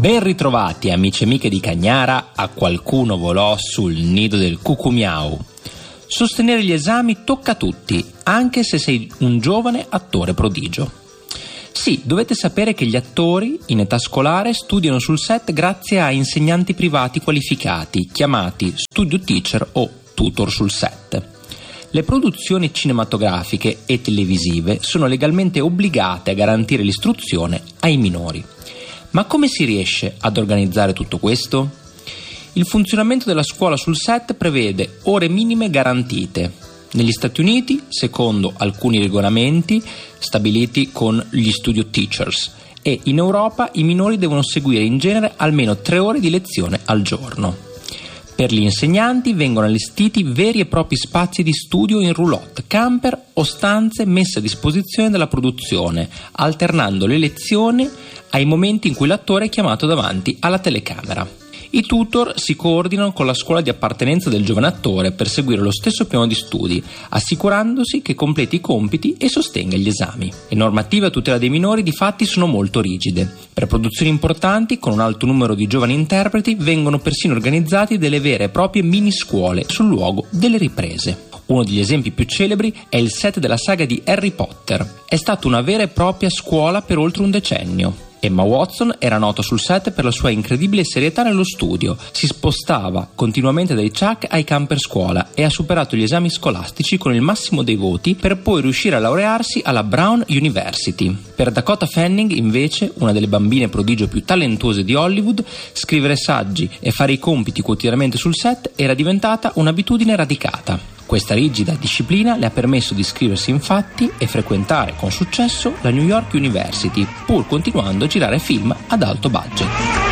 Ben ritrovati amici e amiche di Cagnara, a qualcuno volò sul nido del cucumiau. Sostenere gli esami tocca a tutti, anche se sei un giovane attore prodigio. Sì, dovete sapere che gli attori in età scolare studiano sul set grazie a insegnanti privati qualificati, chiamati studio teacher o tutor sul set. Le produzioni cinematografiche e televisive sono legalmente obbligate a garantire l'istruzione ai minori. Ma come si riesce ad organizzare tutto questo? Il funzionamento della scuola sul set prevede ore minime garantite. Negli Stati Uniti, secondo alcuni regolamenti stabiliti con gli studio teachers, e in Europa i minori devono seguire in genere almeno 3 ore di lezione al giorno. Per gli insegnanti vengono allestiti veri e propri spazi di studio in roulotte, camper o stanze messe a disposizione della produzione, alternando le lezioni ai momenti in cui l'attore è chiamato davanti alla telecamera. I tutor si coordinano con la scuola di appartenenza del giovane attore per seguire lo stesso piano di studi, assicurandosi che completi i compiti e sostenga gli esami. Le normative a tutela dei minori difatti sono molto rigide. Per produzioni importanti, con un alto numero di giovani interpreti, vengono persino organizzati delle vere e proprie mini scuole sul luogo delle riprese. Uno degli esempi più celebri è il set della saga di Harry Potter. È stata una vera e propria scuola per oltre un decennio. Emma Watson era nota sul set per la sua incredibile serietà nello studio, si spostava continuamente dai Chuck ai camper scuola e ha superato gli esami scolastici con il massimo dei voti per poi riuscire a laurearsi alla Brown University. Per Dakota Fanning, invece, una delle bambine prodigio più talentuose di Hollywood, scrivere saggi e fare i compiti quotidianamente sul set era diventata un'abitudine radicata. Questa rigida disciplina le ha permesso di iscriversi infatti e frequentare con successo la New York University, pur continuando a girare film ad alto budget.